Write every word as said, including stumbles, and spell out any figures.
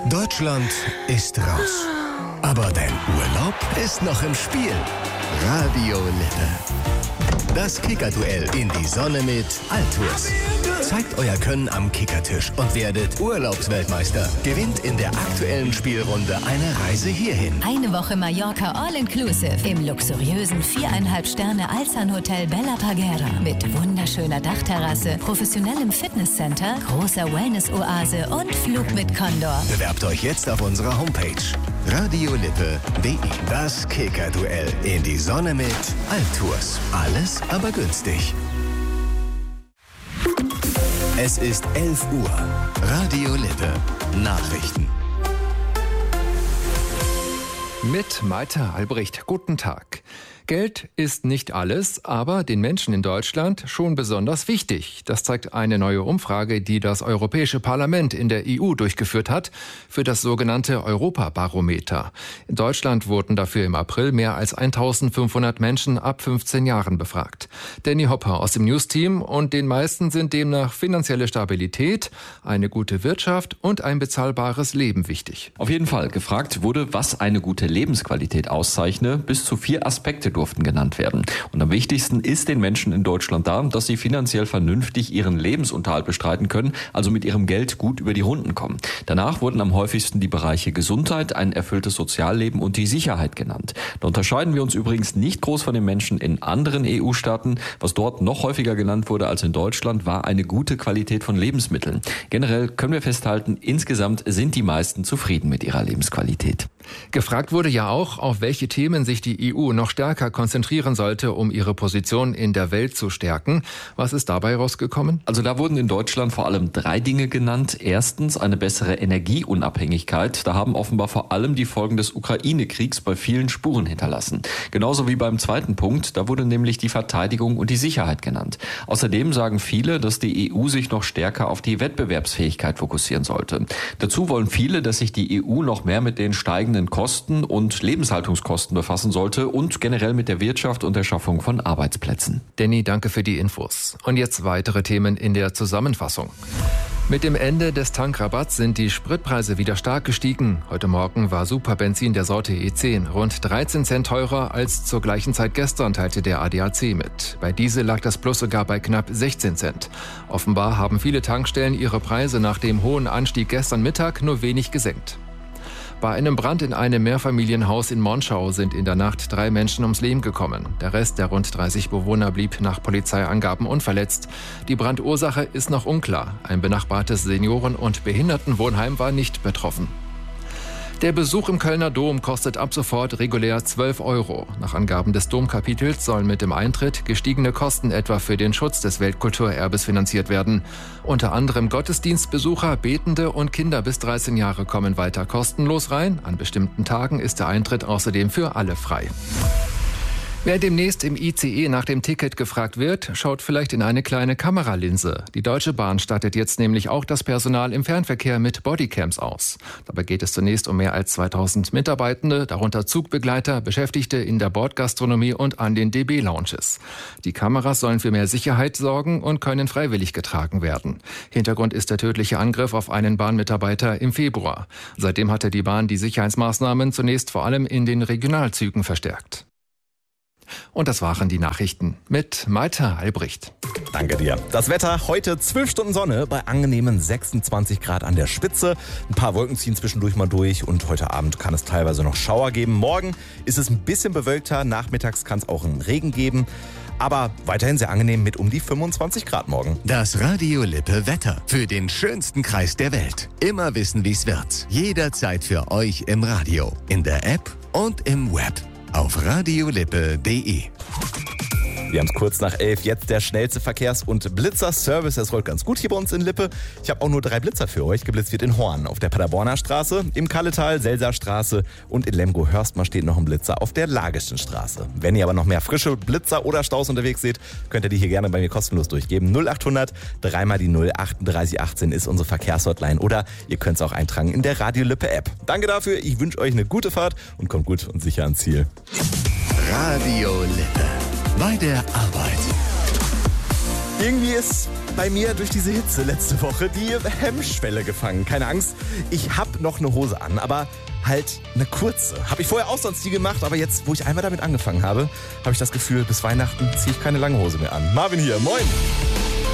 Deutschland ist raus. Aber dein Urlaub ist noch im Spiel. Radio Lippe. Das Kickerduell in die Sonne mit Altours. Zeigt euer Können am Kickertisch und werdet Urlaubsweltmeister. Gewinnt in der aktuellen Spielrunde eine Reise hierhin. Eine Woche Mallorca All-Inclusive im luxuriösen viereinhalb Sterne Alzan-Hotel Bella Parguera mit wunderschöner Dachterrasse, professionellem Fitnesscenter, großer Wellness-Oase und Flug mit Condor. Bewerbt euch jetzt auf unserer Homepage radiolippe punkt de. Das Kickerduell in die Sonne mit Altours. Alles aber günstig. Es ist elf Uhr. Radio Lippe. Nachrichten. Mit Malte Albrecht. Guten Tag. Geld ist nicht alles, aber den Menschen in Deutschland schon besonders wichtig. Das zeigt eine neue Umfrage, die das Europäische Parlament in der E U durchgeführt hat, für das sogenannte Europabarometer. In Deutschland wurden dafür im April mehr als eintausendfünfhundert Menschen ab fünfzehn Jahren befragt. Danny Hopper aus dem News-Team, und den meisten sind demnach finanzielle Stabilität, eine gute Wirtschaft und ein bezahlbares Leben wichtig. Auf jeden Fall. Gefragt wurde, was eine gute Lebensqualität auszeichne. Bis zu vier Aspekte durften genannt werden. Und am wichtigsten ist den Menschen in Deutschland da, dass sie finanziell vernünftig ihren Lebensunterhalt bestreiten können, also mit ihrem Geld gut über die Runden kommen. Danach wurden am häufigsten die Bereiche Gesundheit, ein erfülltes Sozialleben und die Sicherheit genannt. Da unterscheiden wir uns übrigens nicht groß von den Menschen in anderen E U-Staaten. Was dort noch häufiger genannt wurde als in Deutschland, war eine gute Qualität von Lebensmitteln. Generell können wir festhalten, insgesamt sind die meisten zufrieden mit ihrer Lebensqualität. Gefragt wurde ja auch, auf welche Themen sich die E U noch stärker konzentrieren sollte, um ihre Position in der Welt zu stärken. Was ist dabei rausgekommen? Also da wurden in Deutschland vor allem drei Dinge genannt. Erstens eine bessere Energieunabhängigkeit. Da haben offenbar vor allem die Folgen des Ukraine-Kriegs bei vielen Spuren hinterlassen. Genauso wie beim zweiten Punkt, da wurde nämlich die Verteidigung und die Sicherheit genannt. Außerdem sagen viele, dass die E U sich noch stärker auf die Wettbewerbsfähigkeit fokussieren sollte. Dazu wollen viele, dass sich die E U noch mehr mit den steigenden Kosten und Lebenshaltungskosten befassen sollte und generell mit der Wirtschaft und der Schaffung von Arbeitsplätzen. Danny, danke für die Infos. Und jetzt weitere Themen in der Zusammenfassung. Mit dem Ende des Tankrabatts sind die Spritpreise wieder stark gestiegen. Heute Morgen war Superbenzin der Sorte E zehn rund dreizehn Cent teurer als zur gleichen Zeit gestern, teilte der A D A C mit. Bei Diesel lag das Plus sogar bei knapp sechzehn Cent. Offenbar haben viele Tankstellen ihre Preise nach dem hohen Anstieg gestern Mittag nur wenig gesenkt. Bei einem Brand in einem Mehrfamilienhaus in Monschau sind in der Nacht drei Menschen ums Leben gekommen. Der Rest der rund dreißig Bewohner blieb nach Polizeiangaben unverletzt. Die Brandursache ist noch unklar. Ein benachbartes Senioren- und Behindertenwohnheim war nicht betroffen. Der Besuch im Kölner Dom kostet ab sofort regulär zwölf Euro. Nach Angaben des Domkapitels sollen mit dem Eintritt gestiegene Kosten etwa für den Schutz des Weltkulturerbes finanziert werden. Unter anderem Gottesdienstbesucher, Betende und Kinder bis dreizehn Jahre kommen weiter kostenlos rein. An bestimmten Tagen ist der Eintritt außerdem für alle frei. Wer demnächst im I C E nach dem Ticket gefragt wird, schaut vielleicht in eine kleine Kameralinse. Die Deutsche Bahn stattet jetzt nämlich auch das Personal im Fernverkehr mit Bodycams aus. Dabei geht es zunächst um mehr als zweitausend Mitarbeitende, darunter Zugbegleiter, Beschäftigte in der Bordgastronomie und an den D B-Lounges. Die Kameras sollen für mehr Sicherheit sorgen und können freiwillig getragen werden. Hintergrund ist der tödliche Angriff auf einen Bahnmitarbeiter im Februar. Seitdem hatte die Bahn die Sicherheitsmaßnahmen zunächst vor allem in den Regionalzügen verstärkt. Und das waren die Nachrichten mit Malte Albrecht. Danke dir. Das Wetter heute zwölf Stunden Sonne bei angenehmen sechsundzwanzig Grad an der Spitze. Ein paar Wolken ziehen zwischendurch mal durch und heute Abend kann es teilweise noch Schauer geben. Morgen ist es ein bisschen bewölkter, nachmittags kann es auch einen Regen geben. Aber weiterhin sehr angenehm mit um die fünfundzwanzig Grad morgen. Das Radio Lippe Wetter für den schönsten Kreis der Welt. Immer wissen, wie es wird. Jederzeit für euch im Radio, in der App und im Web. Auf radiolippe punkt de. Wir haben es kurz nach elf, jetzt der schnellste Verkehrs- und Blitzer-Service. Es rollt ganz gut hier bei uns in Lippe. Ich habe auch nur drei Blitzer für euch. Geblitzt wird in Horn auf der Paderborner Straße, im Kalletal, Selserstraße und in Lemgo-Hörstmar steht noch ein Blitzer auf der Lageschen Straße. Wenn ihr aber noch mehr frische Blitzer oder Staus unterwegs seht, könnt ihr die hier gerne bei mir kostenlos durchgeben. null achthundert, dreimal die null, achtunddreißig achtzehn ist unsere Verkehrshotline oder ihr könnt es auch eintragen in der Radio Lippe App. Danke dafür, ich wünsche euch eine gute Fahrt und kommt gut und sicher ans Ziel. Radio Lippe. Bei der Arbeit. Irgendwie ist bei mir durch diese Hitze letzte Woche die Hemmschwelle gefangen. Keine Angst, ich habe noch eine Hose an, aber halt eine kurze. Habe ich vorher auch sonst nie gemacht, aber jetzt, wo ich einmal damit angefangen habe, habe ich das Gefühl, bis Weihnachten ziehe ich keine lange Hose mehr an. Marvin hier, moin!